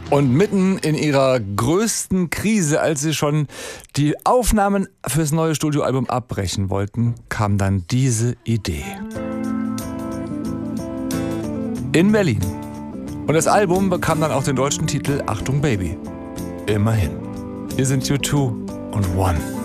Und mitten in ihrer größten Krise, als sie schon die Aufnahmen fürs neue Studioalbum abbrechen wollten, kam dann diese Idee. In Berlin. Und das Album bekam dann auch den deutschen Titel Achtung Baby. Immerhin. Hier sind U2 und One.